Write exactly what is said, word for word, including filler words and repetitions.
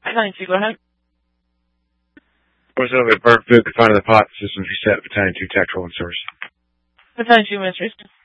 Battalion two, go ahead. Force over at Burke, Boot, confined to the pot, systems reset, Battalion two, tactical and source. Battalion two, administration.